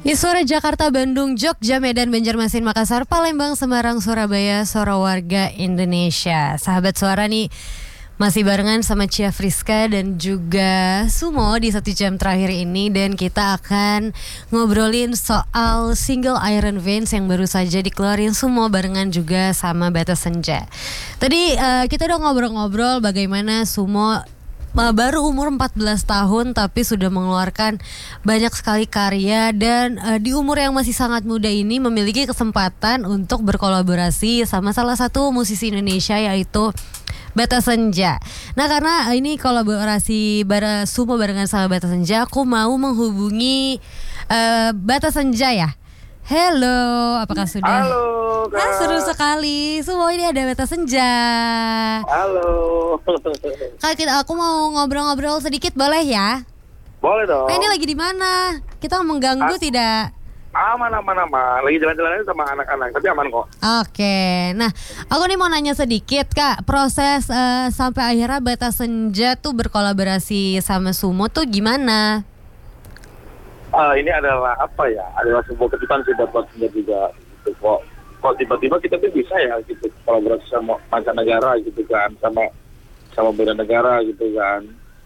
Di suara Jakarta, Bandung, Jogja, Medan, Banjarmasin, Makassar, Palembang, Semarang, Surabaya, suara warga Indonesia. Sahabat suara nih masih barengan sama Cia Friska dan juga Sumo di 1 jam terakhir ini. Dan kita akan ngobrolin soal single Iron Veins yang baru saja dikeluarin Sumo barengan juga sama Bata Senja. Tadi kita udah ngobrol-ngobrol bagaimana Sumo baru umur 14 tahun tapi sudah mengeluarkan banyak sekali karya dan di umur yang masih sangat muda ini memiliki kesempatan untuk berkolaborasi sama salah satu musisi Indonesia yaitu Bata Senja. Nah, karena ini kolaborasi Sumo barengan sama Bata Senja, aku mau menghubungi Bata Senja ya. Halo, apakah sudah? Halo, Kak. Seru sekali. Sumo, ini ada Bata Senja. Halo. Kak, aku mau ngobrol-ngobrol sedikit boleh ya? Boleh dong. Ini lagi di mana? Kita mengganggu tidak? Aman. Lagi jalan-jalan sama anak-anak, tapi aman kok. Oke, nah aku nih mau nanya sedikit Kak. Proses sampai akhirnya Bata Senja tuh berkolaborasi sama Sumo tuh gimana? Ini adalah apa ya? Adalah sebuah kejutan sih buat Senja juga. Gitu. Kok tiba-tiba kita tuh bisa ya gitu kolaborasi sama mancanegara gitu kan, sama beda negara gitu kan.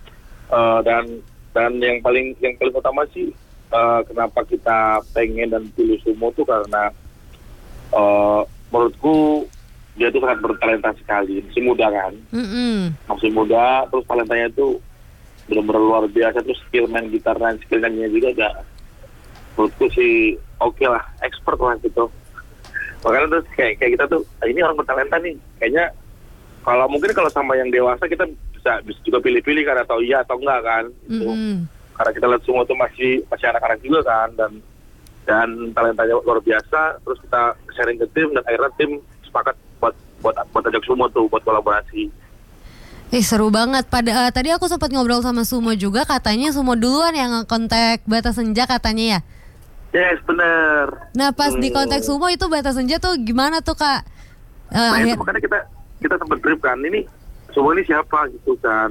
Dan yang paling utama sih kenapa kita pengen dan pilih Sumo tuh karena menurutku dia tuh sangat bertalenta sekali, masih muda kan, masih muda, terus talentanya tuh benar-benar luar biasa, terus skill main gitar dan skill nyanyinya juga udah menurutku sih oke lah, expert lah gitu. Makanya terus kayak kita tuh ini orang bertalenta nih, kayaknya kalau sama yang dewasa kita bisa juga pilih-pilih kan atau iya atau enggak kan gitu. Karena kita lihat semua tuh masih anak-anak juga kan dan talentanya luar biasa, terus kita sharing ke tim dan akhirnya tim sepakat buat ajak Sumo tuh buat kolaborasi. Seru banget. Tadi aku sempat ngobrol sama Sumo juga, katanya Sumo duluan yang kontak Bata Senja katanya ya. Yes, bener. Nah, pas di kontak Sumo itu Bata Senja tuh gimana tuh Kak? Itu makanya kita sempat brief kan, ini Sumo ini siapa gitu kan.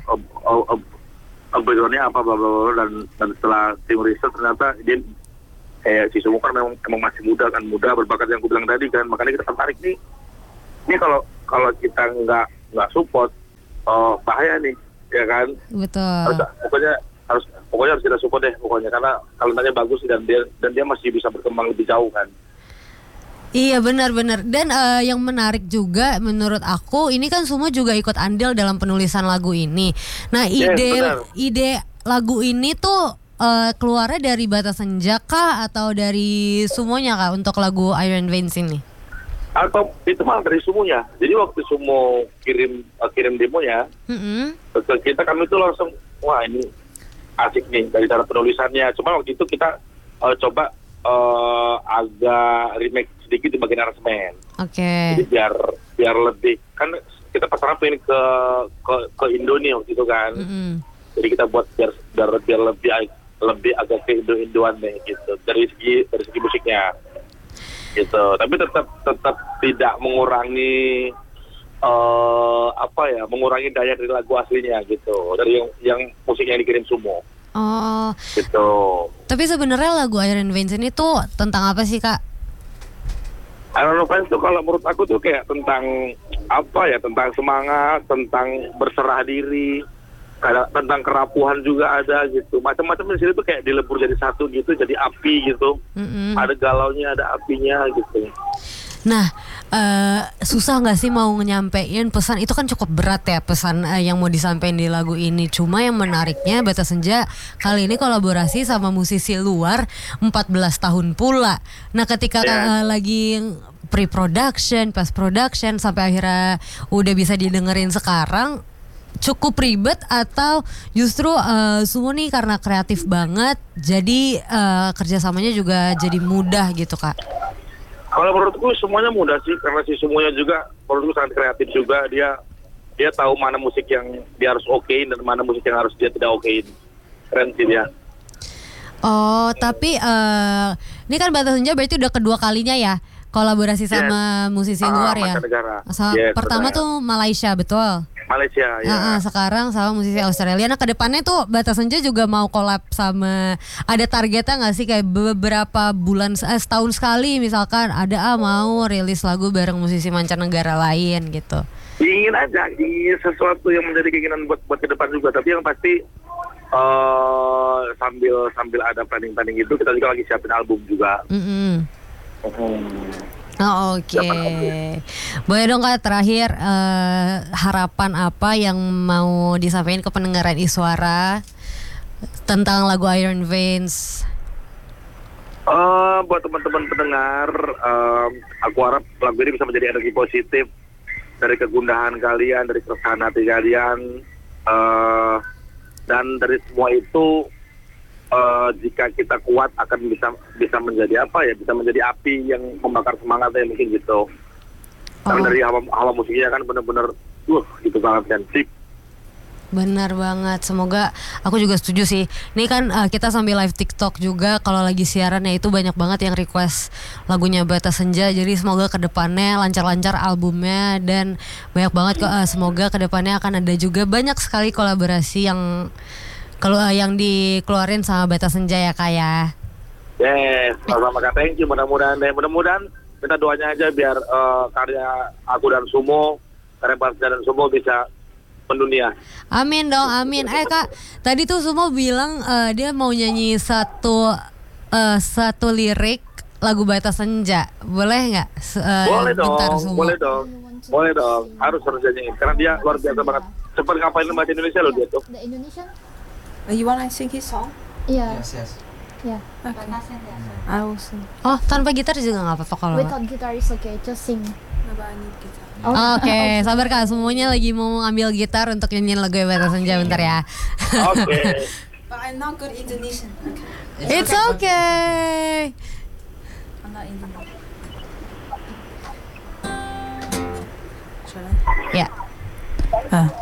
Backgroundnya apa bla bla bla, dan setelah tim riset ternyata dia si Sumo kan memang masih muda berbakat yang aku bilang tadi kan, makanya kita tertarik nih. Ini kalau kita nggak support, bahaya nih, ya kan? Betul. Pokoknya harus kita support deh pokoknya, karena talentanya bagus dan dia masih bisa berkembang lebih jauh kan. Iya, benar-benar. Dan yang menarik juga menurut aku, ini kan Sumo juga ikut andil dalam penulisan lagu ini. Nah, ide lagu ini tuh keluarnya dari Bata Senja kah atau dari Sumonya Kak untuk lagu Iron Veins ini? Atau itu malah dari Sumonya. Jadi waktu Sumo kirim demonya ke kita, kami tuh langsung wah ini asik nih dari cara penulisannya. Cuma waktu itu kita coba agak remake sedikit di bagian aransemen. Oke. Jadi biar lebih, kan kita pasaran pengen ke Indo nih waktu itu kan. Jadi kita buat biar lebih agak ke Indo-Indoan nih gitu dari segi musiknya gitu. Tapi tetap tidak mengurangi mengurangi daya dari lagu aslinya gitu, dari yang musik yang dikirim Sumo. Oh. Gitu. Tapi sebenarnya lagu Iron Veins ini tuh tentang apa sih Kak? Iron Veins tuh kalau menurut aku tuh kayak tentang apa ya, tentang semangat, tentang berserah diri, tentang kerapuhan juga ada gitu. Macam-macam di sini tuh kayak dilebur jadi satu gitu, jadi api gitu. Ada galaunya, ada apinya gitu. Nah, susah nggak sih mau nyampein pesan itu, kan cukup berat ya pesan yang mau disampaikan di lagu ini. Cuma yang menariknya Bata Senja kali ini kolaborasi sama musisi luar 14 tahun pula. Nah, ketika lagi pre-production, post-production sampai akhirnya udah bisa didengerin sekarang, cukup ribet atau justru Sumo nih karena kreatif banget jadi kerjasamanya juga jadi mudah gitu Kak? Kalau menurutku semuanya mudah sih, karena si semuanya juga menurutku sangat kreatif juga. Dia tahu mana musik yang dia harus okein dan mana musik yang harus dia tidak okein. Keren sih dia. Oh, tapi ini kan Bata Senja berarti udah kedua kalinya ya kolaborasi sama musisi luar ya. Mancanegara. Pertama tuh Malaysia, betul? Malaysia ya. Sekarang sama musisi Australia. Nah kedepannya tuh Batas Senja juga mau collab sama, ada targetnya nggak sih kayak beberapa bulan setahun sekali misalkan ada mau rilis lagu bareng musisi mancanegara lain gitu? Ingin aja, ingin sesuatu yang menjadi keinginan buat ke depan juga. Tapi yang pasti sambil ada planning itu kita juga lagi siapin album juga. Oh, oke. Boleh dong Kak terakhir harapan apa yang mau disampaikan ke pendengaran Iswara tentang lagu Iron Veins? Buat teman-teman pendengar, aku harap lagu ini bisa menjadi energi positif dari kegundahan kalian, dari keresahan hati kalian, dan dari semua itu jika kita kuat akan bisa menjadi apa ya, bisa menjadi api yang membakar semangatnya mungkin gitu. Karena dari hawa musiknya kan benar-benar gitu banget kan, sip. Benar banget, semoga aku juga setuju sih. Ini kan kita sambil live TikTok juga kalau lagi siaran ya, itu banyak banget yang request lagunya Batas Senja. Jadi semoga kedepannya lancar-lancar albumnya dan banyak banget kok. Semoga kedepannya akan ada juga banyak sekali kolaborasi yang kalau yang dikeluarin sama Batas Senja ya Kak ya. Yes, sama Kak, thank you. Mudah-mudahan kita doanya aja biar karya aku dan Sumo, karya Batas Senja dan Sumo bisa mendunia. Amin dong, amin. Kak, tadi tuh Sumo bilang dia mau nyanyi satu lirik lagu Batas Senja. Boleh nggak? Boleh dong, boleh dong. Harus nyanyiin karena dia luar biasa banget. Cepat ngapain bahasa Indonesia loh dia tuh. The Indonesian? You wanna sing his song? Yeah. Yes. Yeah. Okay. I will sing. Oh, tanpa gitar juga nggak apa-apa kalau. Without guitar is okay, just sing. But I need guitar. Oke, sabar Kak. Semuanya lagi mau ngambil gitar untuk nyanyiin lagu Batas Senja bentar ya. Oke. But I'm not good Indonesian. Okay. It's okay. I'm not Indonesian. Should I? Ya.